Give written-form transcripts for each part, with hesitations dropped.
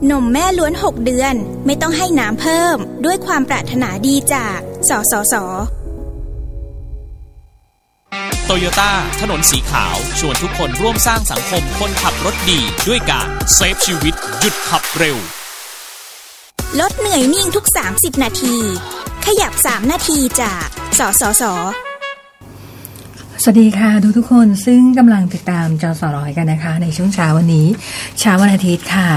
นมแม่ล้วน6 เดือนไม่ต้องให้น้ำเพิ่มด้วยความปรารถนาดีจากสสส. โตโยต้าถนนสีขาวชวนทุกคนร่วมสร้างสังคมคนขับรถดีด้วยการเซฟชีวิตหยุดขับเร็วลดเหนื่อยนิ่งทุก30 นาทีขยับ3 นาทีจากสสส. สวัสดีค่ะทุกคนซึ่งกำลังติดตามจสร้อยกันนะคะในช่วงเช้าวันนี้เช้าวันอาทิตย์ค่ะ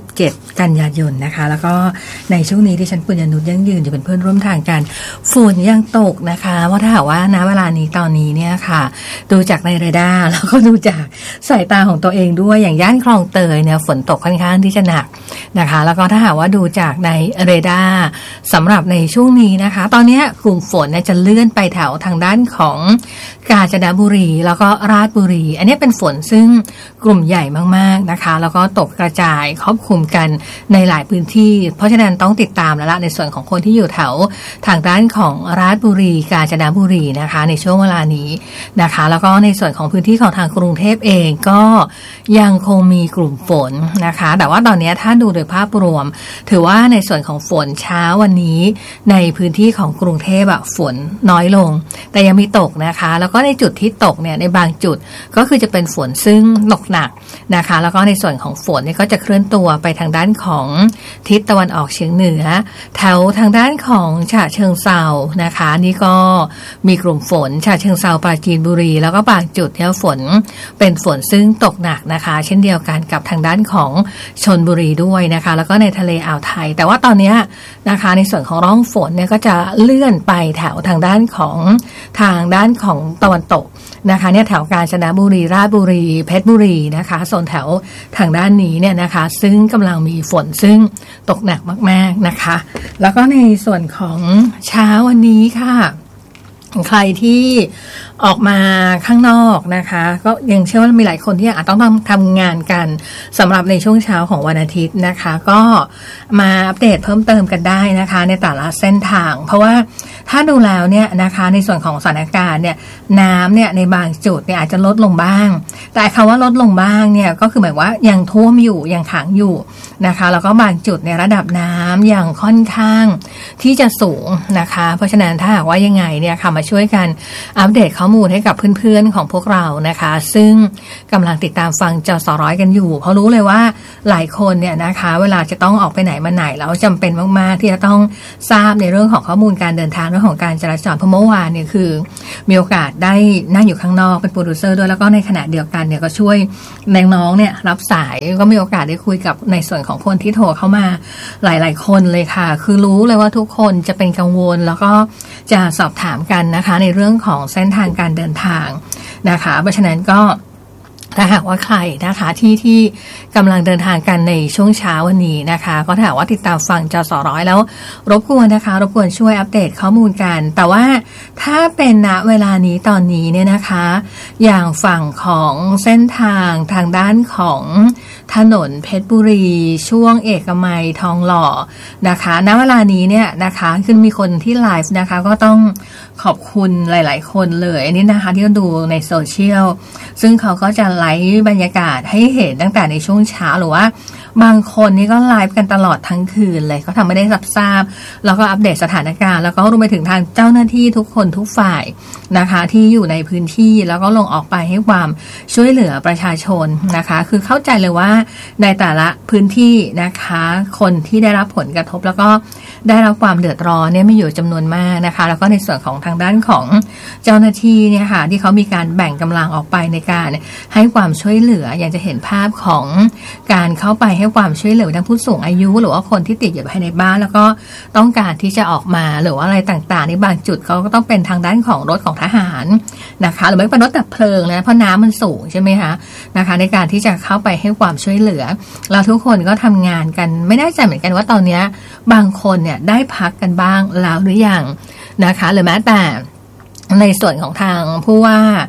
27 กันยายนนะคะแล้วก็ในช่วงนี้ที่ฉันปุญญนุชยั่งยืนอยู่เป็นเพื่อนร่วมทางกันฝนยังตกนะคะว่าถ้าหากว่าณเวลานี้ตอนนี้เนี่ยค่ะดูจากในเรดาร์แล้วก็ดูจากสายตาของตัวเองด้วยอย่างย่านคลองเตยเนี่ยฝนตกค่อนข้างที่จะหนักนะคะแล้วก็ถ้าหากว่าดูจากในเรดาร์สำหรับในช่วงนี้นะคะตอนนี้กลุ่มฝนเนี่ยจะเลื่อนไปแถวทางด้านของกาญจนบุรีแล้วก็ราชบุรีอันนี้เป็นฝนซึ่งกลุ่มใหญ่มากๆนะคะแล้วก็ตกกระจายครอบคลุมกันในหลายพื้นที่เพราะฉะนั้นต้องติดตามแล้วละในส่วนของคนที่อยู่แถวทางด้านของราชบุรีกาญจนบุรีนะคะในช่วงเวลานี้นะคะแล้วก็ในส่วนของพื้นที่ของทางกรุงเทพเองก็ยังคงมีกลุ่มฝนนะคะแต่ว่าตอนนี้ถ้าดูโดยภาพรวมถือว่าในส่วนของฝนเช้าวันนี้ในพื้นที่ของกรุงเทพฝนน้อยลงแต่ยังมีตกนะคะแล้วก็ในจุดที่ตกเนี่ยในบางจุดก็คือจะเป็นฝนซึ่งตกหนักนะคะแล้วก็ในส่วนของฝนเนี่ยก็จะเคลื่อนตัวไปทางด้านของทิศตะวันออกเฉียงเหนือแถวทางด้านของฉะเชิงเทรานะคะนี่ก็มีกลุ่มฝนฉะเชิงเทราปราจีนบุรีแล้วก็บางจุดเนี่ยฝนเป็นฝนซึ่งตกหนักนะคะเช่นเดียวกันกับทางด้านของชลบุรีด้วยนะคะแล้วก็ในทะเลอ่าวไทยแต่ว่าตอนนี้นะคะในส่วนของร่องฝนเนี่ยก็จะเลื่อนไปแถวทางด้านของตะวันตกนะคะเนี่ยแถวกาญจนบุรีราชบุรีเพชรบุรีนะคะโซนแถวทางด้านนี้เนี่ยนะคะซึ่งกำลังมีฝนซึ่งตกหนักมากๆนะคะแล้วก็ในส่วนของเช้าวันนี้ค่ะใครที่ออกมาข้างนอกนะคะก็ยังเชื่อว่ามีหลายคนที่อาจต้องทำงานกันสำหรับในช่วงเช้าของวันอาทิตย์นะคะก็มาอัปเดตเพิ่มเติมกันได้นะคะในแต่ละเส้นทางเพราะว่าถ้าดูแล้วเนี่ยนะคะในส่วนของสถานการณ์เนี่ยน้ำเนี่ยในบางจุดเนี่ยอาจจะลดลงบ้างแต่คำว่าลดลงบ้างเนี่ยก็คือหมายว่ายังท่วมอยู่ยังขังอยู่นะคะแล้วก็บางจุดในระดับน้ำยังค่อนข้างที่จะสูงนะคะเพราะฉะนั้นถ้าหากว่ายังไงเนี่ยค่ะมาช่วยกันอัปเดตข้อมูลให้กับเพื่อนๆของพวกเรานะคะซึ่งกำลังติดตามฟังจสร้อยกันอยู่เพราะรู้เลยว่าหลายคนเนี่ยนะคะเวลาจะต้องออกไปไหนมาไหนแล้วจำเป็นมากๆที่จะต้องทราบในเรื่องของข้อมูลการเดินทางเรื่องของการจราจรเพราะเมื่อวานเนี่ยคือมีโอกาสได้นั่งอยู่ข้างนอกเป็นโปรดิวเซอร์ด้วยแล้วก็ในขณะเดียวกันเนี่ยก็ช่วยน้องๆเนี่ยรับสายก็มีโอกาสได้คุยกับในส่วนของคนที่โทรเข้ามาหลายๆคนเลยค่ะคือรู้เลยว่าทุกคนจะเป็นกังวลแล้วก็จะสอบถามกันนะคะในเรื่องของเส้นทางการเดินทางนะคะเพราะฉะนั้นก็ถ้าหากว่าใครนะคะที่กำลังเดินทางกันในช่วงเช้าวันนี้นะคะก็ถ้าหากว่าติดตามฟังจสร้อยแล้วรบกวนช่วยอัปเดตข้อมูลกันแต่ว่าถ้าเป็นณเวลานี้ตอนนี้เนี่ยนะคะอย่างฝั่งของเส้นทางด้านของถนนเพชรบุรีช่วงเอกมัยทองหล่อนะคะณเวลานี้เนี่ยนะคะคือมีคนที่ไลฟ์นะคะก็ต้องขอบคุณหลายๆคนเลยอันนี้นะคะที่ดูในโซเชียลซึ่งเขาก็จะไลฟ์บรรยากาศให้เห็นตั้งแต่ในช่วงเช้าหรือว่าบางคนนี่ก็ไลฟ์กันตลอดทั้งคืนเลยเขาทำไม่ได้รับทราบแล้วก็อัปเดตสถานการณ์แล้วก็รวมไปถึงทางเจ้าหน้าที่ทุกคนทุกฝ่ายนะคะที่อยู่ในพื้นที่แล้วก็ลงออกไปให้ความช่วยเหลือประชาชนนะคะคือเข้าใจเลยว่าในแต่ละพื้นที่นะคะคนที่ได้รับผลกระทบแล้วก็ได้รับความเดือดร้อนเนี่ยมีอยู่จำนวนมากนะคะแล้วก็ในส่วนของทางด้านของเจ้าหน้าที่เนี่ยค่ะที่เขามีการแบ่งกำลังออกไปในการให้ความช่วยเหลืออย่างจะเห็นภาพของการเข้าไปให้ความช่วยเหลือทั้งผู้สูงอายุหรือว่าคนที่ติดอยู่ภายในบ้านแล้วก็ต้องการที่จะออกมาหรือว่าอะไรต่างๆในบางจุดเขาก็ต้องเป็นทางด้านของรถของทหารนะคะหรือไม่เป็นรถดับเพลิงนะเพราะน้ำมันสูงใช่ไหมคะนะคะในการที่จะเข้าไปให้ความช่วยเหลือแล้วทุกคนก็ทำงานกันไม่แน่ใจเหมือนกันว่าตอนนี้บางคนเนี่ยได้พักกันบ้างแล้วหรือยังนะคะหรือแม้แต่ในส่วนของทางผู้ว่า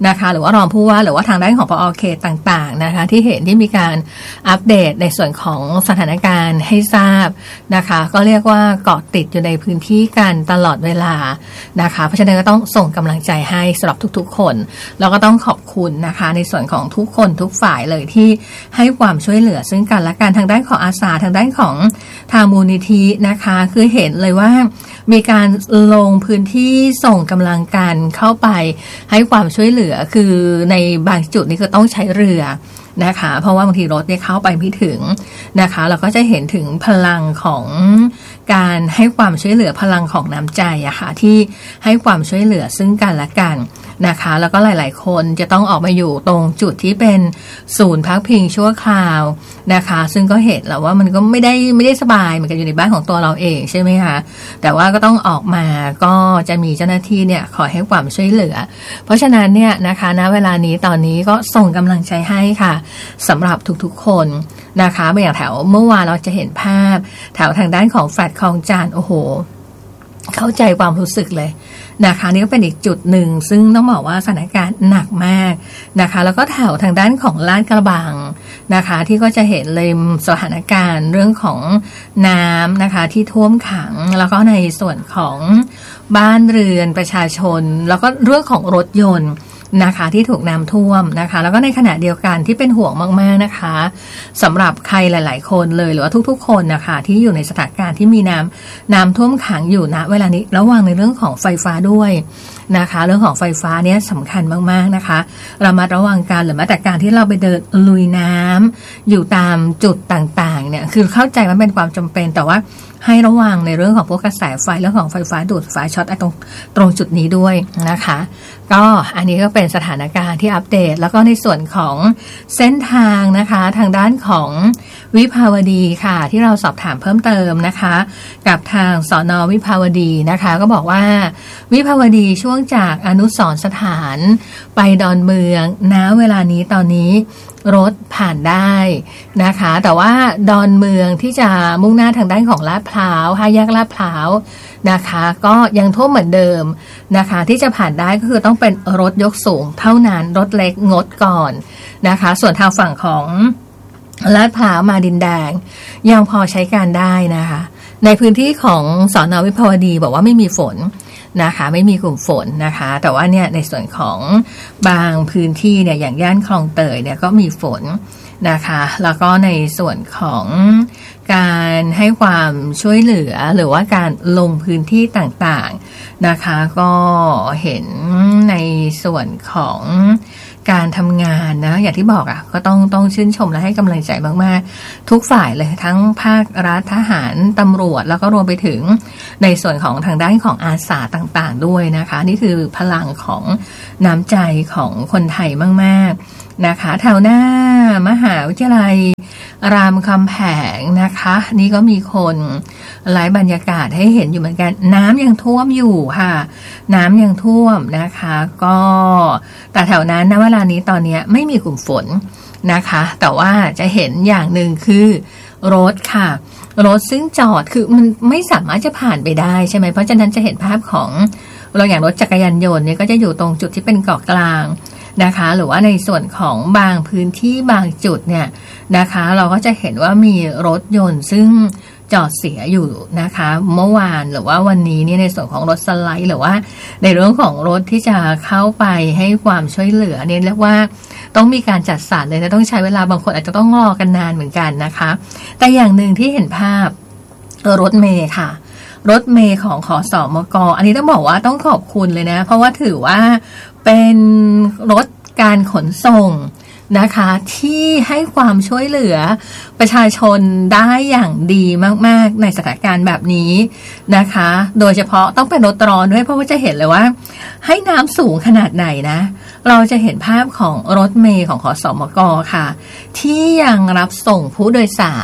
นะคะหรือว่ารองผู้ว่าหรือว่าทางด้านของผอ.เขตต่างๆนะคะที่เห็นที่มีการอัปเดตในส่วนของสถานการณ์ให้ทราบนะคะก็เรียกว่าเกาะติดอยู่ในพื้นที่กันตลอดเวลานะคะเพราะฉะนั้นก็ต้องส่งกำลังใจให้สำหรับทุกๆคนแล้วก็ต้องขอบคุณนะคะในส่วนของทุกคนทุกฝ่ายเลยที่ให้ความช่วยเหลือซึ่งกันและกันทางด้านของอาสาทางด้านของทางมูลนิธินะคะคือเห็นเลยว่ามีการลงพื้นที่ส่งกำลังการเข้าไปให้ความช่วยเหลือคือในบางจุดนี่คือต้องใช้เรือนะคะเพราะว่าบางทีรถเนี่ยเข้าไปไม่ถึงนะคะเราก็จะเห็นถึงพลังของการให้ความช่วยเหลือพลังของน้ำใจอะค่ะที่ให้ความช่วยเหลือซึ่งกันและกันนะคะแล้วก็หลายๆคนจะต้องออกมาอยู่ตรงจุดที่เป็นศูนย์พักพิงชั่วคราวนะคะซึ่งก็เห็นแล้วว่ามันก็ไม่ได้สบายเหมือนกันอยู่ในบ้านของตัวเราเองใช่ไหมคะแต่ว่าก็ต้องออกมาก็จะมีเจ้าหน้าที่เนี่ยขอให้ความช่วยเหลือเพราะฉะนั้นเนี่ยนะคะณเวลานี้ตอนนี้ก็ส่งกำลังใจให้ค่ะสำหรับทุกๆคนนะคะอย่างแถวเมื่อวานเราจะเห็นภาพแถวทางด้านของแฟลตคลองจานโอ้โหเข้าใจความรู้สึกเลยนะคะนี่ก็เป็นอีกจุดหนึ่งซึ่งต้องบอกว่าสถานการณ์หนักมากนะคะแล้วก็แถวทางด้านของลาดกระบังนะคะที่ก็จะเห็นเลยสถานการณ์เรื่องของน้ำนะคะที่ท่วมขังแล้วก็ในส่วนของบ้านเรือนประชาชนแล้วก็เรื่องของรถยนต์นะคะที่ถูกน้ำท่วมนะคะแล้วก็ในขณะเดียวกันที่เป็นห่วงมากๆนะคะสำหรับใครหลายๆคนเลยหรือว่าทุกๆคนนะคะที่อยู่ในสถานการณ์ที่มีน้ำท่วมขังอยู่ณเวลานี้ระวังในเรื่องของไฟฟ้าด้วยนะคะเรื่องของไฟฟ้าเนี่ยสำคัญมากๆนะคะระมัดระวังกันหรือแม้แต่การที่เราไปเดินลุยน้ำอยู่ตามจุดต่างๆเนี่ยคือเข้าใจว่าเป็นความจำเป็นแต่ว่าให้ระวังในเรื่องของพวกกระแสไฟเรื่องของไฟฟ้าดูดไฟช็อตตรงจุดนี้ด้วยนะคะก็อันนี้ก็เป็นสถานการณ์ที่อัปเดตแล้วก็ในส่วนของเส้นทางนะคะทางด้านของวิภาวดีค่ะที่เราสอบถามเพิ่มเติมนะคะกับทางสน.วิภาวดีนะคะก็บอกว่าวิภาวดีช่วงจากอนุสรณ์สถานไปดอนเมืองณเวลานี้ตอนนี้รถผ่านได้นะคะแต่ว่าดอนเมืองที่จะมุ่งหน้าทางด้านของลาดพร้าว5 แยกลาดพร้าวนะคะก็ยังท่วมเหมือนเดิมนะคะที่จะผ่านได้ก็คือต้องเป็นรถยกสูงเท่านั้นรถเล็กงดก่อนนะคะส่วนทางฝั่งของลาดพร้าวมาดินแดงยังพอใช้การได้นะคะในพื้นที่ของสน.วิภาวดีบอกว่าไม่มีฝนนะคะไม่มีกลุ่มฝนนะคะแต่ว่าเนี่ยในส่วนของบางพื้นที่เนี่ยอย่างย่านคลองเตยเนี่ยก็มีฝนนะคะแล้วก็ในส่วนของการให้ความช่วยเหลือหรือว่าการลงพื้นที่ต่างๆนะคะก็เห็นในส่วนของการทำงานนะอย่างที่บอกก็ต้องชื่นชมและให้กำลังใจมากๆทุกฝ่ายเลยทั้งภาครัฐทหารตำรวจแล้วก็รวมไปถึงในส่วนของทางด้านของอาสาต่างๆด้วยนะคะนี่คือพลังของน้ำใจของคนไทยมากๆนะคะแถวหน้ามหาวิทยาลัยรามคำแหงนะคะนี่ก็มีคนไลฟ์บรรยากาศให้เห็นอยู่เหมือนกันน้ำยังท่วมอยู่ค่ะน้ำยังท่วมนะคะก็แต่แถวนั้นณเวลานี้ตอนนี้ไม่มีกลุ่มฝนนะคะแต่ว่าจะเห็นอย่างหนึ่งคือรถค่ะรถซึ่งจอดคือมันไม่สามารถจะผ่านไปได้ใช่ไหมเพราะฉะนั้นจะเห็นภาพของเราอย่างรถจักรยานยนต์เนี่ยก็จะอยู่ตรงจุดที่เป็นเกาะกลางนะคะหรือว่าในส่วนของบางพื้นที่บางจุดเนี่ยนะคะเราก็จะเห็นว่ามีรถยนต์ซึ่งจอดเสียอยู่นะคะเมื่อวานหรือว่าวันนี้นี่ในส่วนของรถสไลด์หรือว่าในเรื่องของรถที่จะเข้าไปให้ความช่วยเหลือเนี่ยเรียกว่าต้องมีการจัดสรรเลยนะต้องใช้เวลาบางคนอาจจะต้องรอกันนานเหมือนกันนะคะแต่อย่างหนึ่งที่เห็นภาพรถเมล์ค่ะรถเมล์ของขสมก.อันนี้ต้องบอกว่าต้องขอบคุณเลยนะเพราะว่าถือว่าเป็นรถการขนส่งนะคะที่ให้ความช่วยเหลือประชาชนได้อย่างดีมากๆในสถานการณ์แบบนี้นะคะโดยเฉพาะต้องเป็นรถร้อนด้วยเพราะว่าจะเห็นเลยว่าให้น้ำสูงขนาดไหนนะเราจะเห็นภาพของรถเมล์ของขสมก.ค่ะที่ยังรับส่งผู้โดยสาร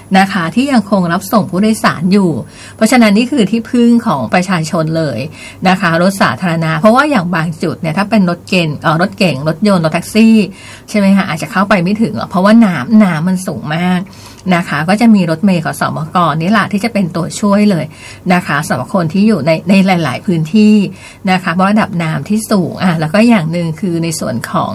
นะคะที่ยังคงรับส่งผู้โดยสารอยู่เพราะฉะนั้นนี่คือที่พึ่งของประชาชนเลยนะคะรถสาธารณะเพราะว่าอย่างบางจุดเนี่ยถ้าเป็นรถเก๋งรถยนต์รถแท็กซี่ใช่ไหมคะอาจจะเข้าไปไม่ถึงเพราะว่าน้ำมันสูงมากนะคะก็จะมีรถเมล์ของสมก.นี่แหละที่จะเป็นตัวช่วยเลยนะคะสำหรับคนที่อยู่ในหลายๆพื้นที่นะคะเพราะระดับน้ำที่สูงแล้วก็อย่างหนึ่งคือในส่วนของ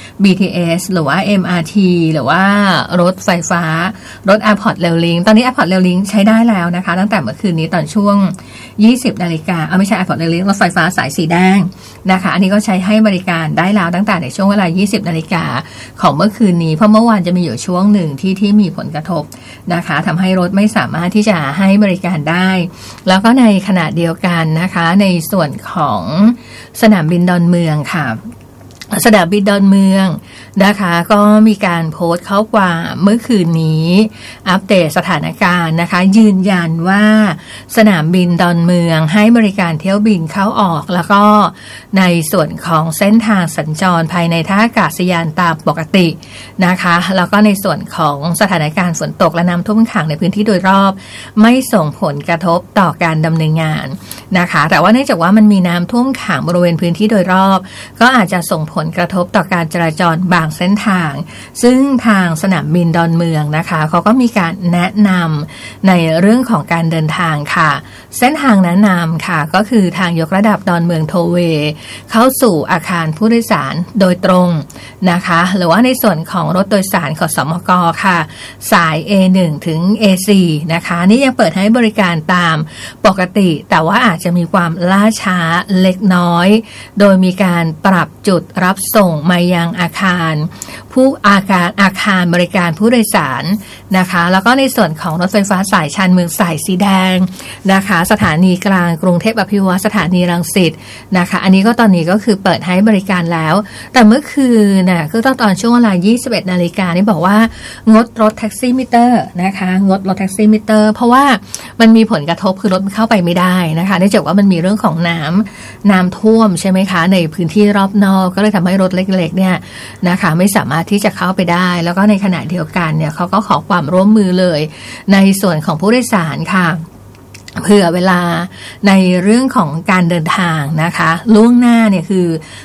BTS หรือว่า MRT หรือว่ารถไฟฟ้ารถ Airport Rail Link ตอนนี้ Airport Rail Link ใช้ได้แล้วนะคะตั้งแต่เมื่อคืนนี้ตอนช่วง 20 นาฬิกาไม่ใช่ Airport Rail Link รถไฟฟ้าสายสีแดงนะคะอันนี้ก็ใช้ให้บริการได้แล้วตั้งแต่ในช่วงเวลา 20 นาฬิกาของเมื่อคืนนี้เพราะเมื่อวานจะมีอยู่ช่วงหนึ่งที่มีผลกระทบนะคะทำให้รถไม่สามารถที่จะให้บริการได้แล้วก็ในขณะเดียวกันนะคะในส่วนของสนามบินดอนเมืองค่ะสนามบินดอนเมืองนะคะก็มีการโพสต์ข้อความเมื่อคืนนี้อัปเดตสถานการณ์นะคะยืนยันว่าสนามบินดอนเมืองให้บริการเที่ยวบินเข้าออกแล้วก็ในส่วนของเส้นทางสัญจรภายในท่าอากาศยานตามปกตินะคะแล้วก็ในส่วนของสถานการณ์ฝนตกและน้ำท่วมขังในพื้นที่โดยรอบไม่ส่งผลกระทบต่อการดำเนินงานนะคะแต่ว่าเนื่องจากว่ามันมีน้ำท่วมขังบริเวณพื้นที่โดยรอบก็อาจจะส่งผลกระทบต่อการจราจรบางเส้นทางซึ่งทางสนามบินดอนเมืองนะคะเขาก็มีการแนะนำในเรื่องของการเดินทางค่ะเส้นทางแนะนำค่ะก็คือทางยกระดับดอนเมืองโทเวเข้าสู่อาคารผู้โดยสารโดยตรงนะคะหรือว่าในส่วนของรถโดยสารของสมก.ค่ะสาย A1 ถึง A4 นะคะนี่ยังเปิดให้บริการตามปกติแต่ว่าอาจจะมีความล่าช้าเล็กน้อยโดยมีการปรับจุดรับส่งมายังอาคารบริการผู้โดยสารนะคะแล้วก็ในส่วนของรถไฟฟ้าสายชานเมืองสายสีแดงนะคะสถานีกลางกรุงเทพอภิวัตรสถานีรังสิตนะคะอันนี้ก็ตอนนี้ก็คือเปิดให้บริการแล้วแต่เมื่อคืนน่ะคือตอนช่วงเวลา 21 นาฬิกานี่บอกว่างดรถแท็กซี่มิเตอร์นะคะงดรถแท็กซี่มิเตอร์เพราะว่ามันมีผลกระทบคือรถมันเข้าไปไม่ได้นะคะเนื่องจากว่ามันมีเรื่องของน้ำท่วมใช่ไหมคะในพื้นที่รอบนอกก็เลยทำให้รถเล็กๆเนี่ยนะคะไม่สามารถที่จะเข้าไปได้แล้วก็ในขณะเดียวกันเนี่ยเขาก็ขอความร่วมมือเลยในส่วนของผู้โดยสารค่ะเผื่อเวลาในเรื่องของการเดินทางนะคะล่วงหน้าเนี่ยคือ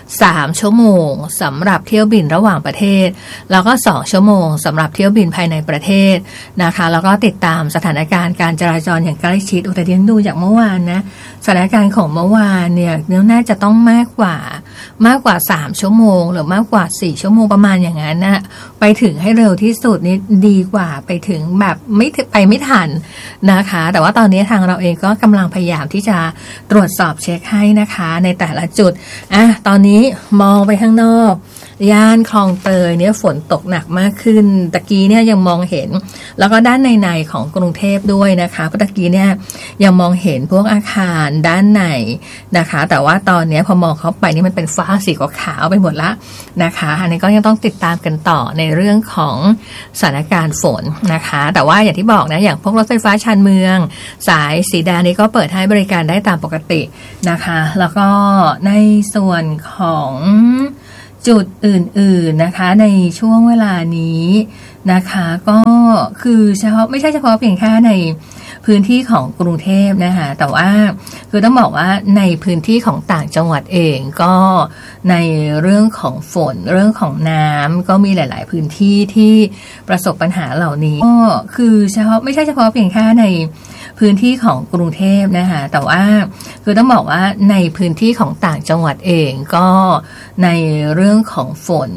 3ชั่วโมงสำหรับเที่ยวบินระหว่างประเทศแล้วก็2ชั่วโมงสำหรับเที่ยวบินภายในประเทศนะคะแล้วก็ติดตามสถานการณ์การจราจรอย่างใกล้ชิดแต่เดี๋ยวดูจากเมื่อวานนะสถานการณ์ของเมื่อวานเนี่ยน่าจะต้องมากกว่า3ชั่วโมงหรือมากกว่า4ชั่วโมงประมาณอย่างนั้นนะไปถึงให้เร็วที่สุดนี่ดีกว่าไปถึงแบบไม่ทันนะคะแต่ว่าตอนนี้ทางเราเองก็กำลังพยายามที่จะตรวจสอบเช็คให้นะคะในแต่ละจุดตอนนี้มองไปข้างนอกย่านคลองเตยเนี่ยฝนตกหนักมากขึ้นตะกี้เนี่ยยังมองเห็นแล้วก็ด้านในของกรุงเทพด้วยนะคะเพราะตะกี้เนี่ยยังมองเห็นพวกอาคารด้านในนะคะแต่ว่าตอนนี้พอมองเข้าไปนี่มันเป็นฟ้าสีขาวไปหมดละนะคะอันนี้ก็ยังต้องติดตามกันต่อในเรื่องของสถานการณ์ฝนนะคะแต่ว่าอย่างที่บอกนะอย่างพวกรถไฟฟ้าชานเมืองสายสีแดงนี้ก็เปิดให้บริการได้ตามปกตินะคะแล้วก็ในส่วนของจุดอื่นๆนะคะในช่วงเวลานี้นะคะก็คือไม่ใช่เฉพาะเพียงแค่ในพื้นที่ของกรุงเทพนะคะแต่ว่าคือต้องบอกว่าในพื้นที่ของต่างจังหวัดเองก็ในเรื่องของฝนเรื่องของน้ำก็มีหลายๆพื้นที่ที่ประสบปัญหาเหล่านี้ก็คือไม่ใช่เฉพาะเพียงแค่ในพื้นที่ของกรุงเทพนะคะแต่ว่าคือต้องบอกว่าในพื้นที่ของต่างจังหวัดเองก็ในเรื่องของฝน